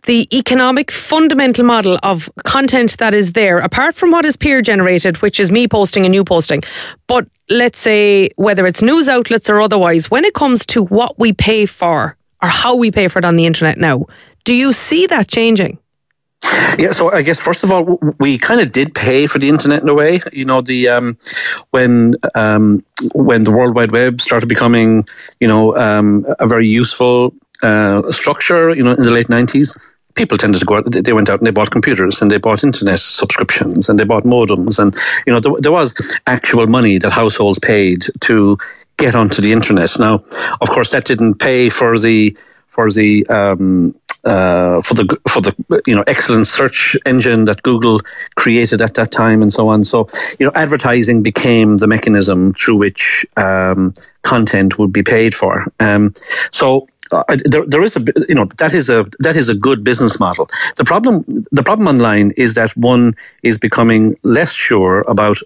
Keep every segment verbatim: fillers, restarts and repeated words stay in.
the economic fundamental model of content that is there, apart from what is peer generated, which is me posting and you posting, but let's say whether it's news outlets or otherwise, when it comes to what we pay for or how we pay for it on the internet now, do you see that changing? Yeah, so I guess first of all, we kind of did pay for the internet in a way. You know, the um, when um, when the World Wide Web started becoming, you know, um, a very useful uh, structure. You know, in the late nineties, people tended to go out. They went out and they bought computers and they bought internet subscriptions and they bought modems, and you know, there, there was actual money that households paid to get onto the internet. Now, of course, that didn't pay for the for the um, uh, for the for the you know excellent search engine that Google created at that time, and so on. So you know, advertising became the mechanism through which um, content would be paid for. Um, so. Uh, there, there is a, you know, that is a that is a good business model. The problem, the problem online is that one is becoming less sure about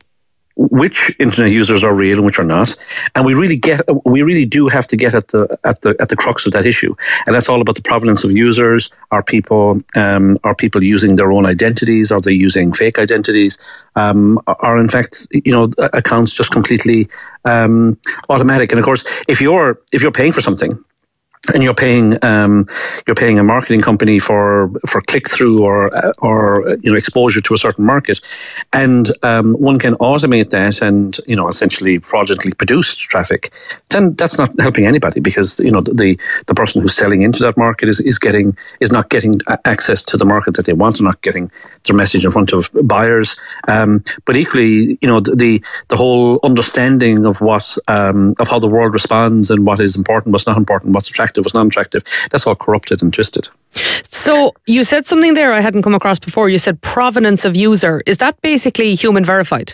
which internet users are real and which are not, and we really get we really do have to get at the at the at the crux of that issue, and that's all about the provenance of users. Are people um, are people using their own identities? Are they using fake identities? Um, are in fact, you know, accounts just completely um, automatic? And of course, if you're if you're paying for something, and you're paying um, you're paying a marketing company for for click through or or you know exposure to a certain market, and um, one can automate that and you know essentially fraudulently produce traffic, then that's not helping anybody, because you know the the person who's selling into that market is, is getting is not getting access to the market that they want, and not getting their message in front of buyers. Um, but equally, you know the the whole understanding of what um, of how the world responds and what is important, what's not important, what's attractive, was non-attractive, that's all corrupted and twisted. So you said something there I hadn't come across before. You said provenance of user. Is that basically human verified?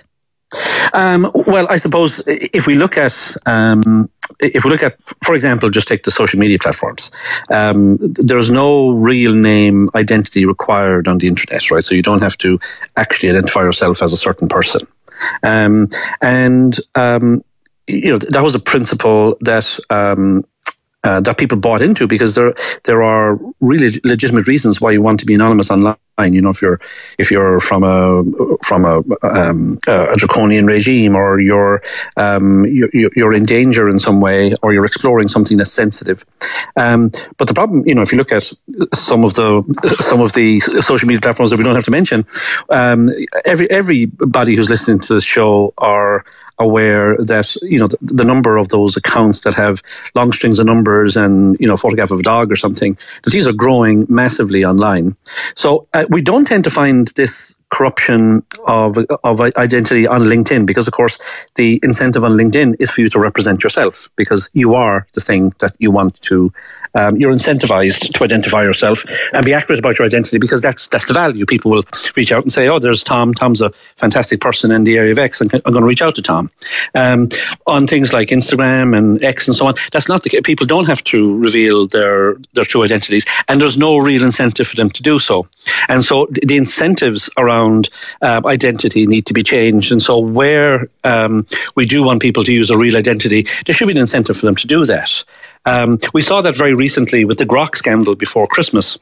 Um, well, I suppose if we look at, um, if we look at, for example, just take the social media platforms. Um, there's no real name identity required on the internet, right? So you don't have to actually identify yourself as a certain person. Um, and um, you know that was a principle that. Um, Uh, that people bought into, because there there are really legitimate reasons why you want to be anonymous online. You know, if you're if you're from a from a um, a draconian regime, or you're um, you're you're in danger in some way, or you're exploring something that's sensitive. Um, but the problem, you know, if you look at some of the some of the social media platforms that we don't have to mention, um, every everybody who's listening to this show are aware that you know the, the number of those accounts that have long strings of numbers and you know a photograph of a dog or something, that these are growing massively online. So uh, we don't tend to find this corruption of of identity on LinkedIn, because of course the incentive on LinkedIn is for you to represent yourself, because you are the thing that you want to um, you're incentivized to identify yourself and be accurate about your identity, because that's that's the value. People will reach out and say, oh, there's Tom Tom's a fantastic person in the area of X, and I'm going to reach out to Tom. Um, on things like Instagram and X and so on, that's not the case. People don't have to reveal their their true identities, and there's no real incentive for them to do so. And so the incentives around uh, identity need to be changed. And so where um, we do want people to use a real identity, there should be an incentive for them to do that. Um, we saw that very recently with the Grok scandal before Christmas.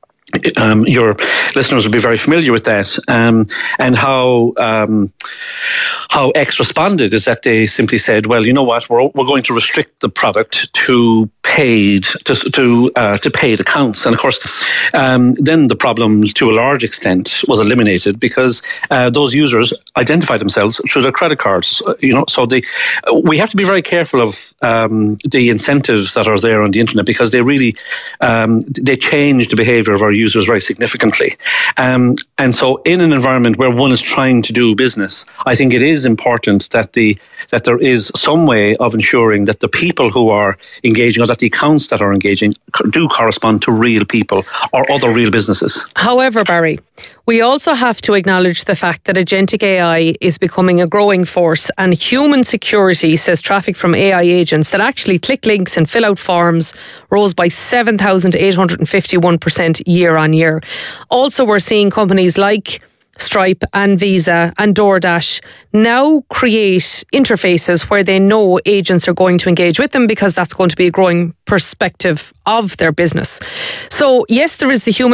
Um, your listeners will be very familiar with that, um, and how um, how X responded is that they simply said, "Well, you know what? We're we're going to restrict the product to paid to to uh, to paid accounts." And of course, um, then the problem, to a large extent, was eliminated, because uh, those users identify themselves through their credit cards. You know, so the we have to be very careful of um, the incentives that are there on the internet, because they really um, they change the behaviour of our users very significantly. Um, and so in an environment where one is trying to do business, I think it is important that the that there is some way of ensuring that the people who are engaging, or that the accounts that are engaging, do correspond to real people or other real businesses. However, Barry, we also have to acknowledge the fact that agentic A I is becoming a growing force, and human security says traffic from A I agents that actually click links and fill out forms rose by seven thousand eight hundred fifty-one percent year on year. Also, we're seeing companies like Stripe and Visa and DoorDash now create interfaces where they know agents are going to engage with them, because that's going to be a growing perspective of their business. So yes, there is the human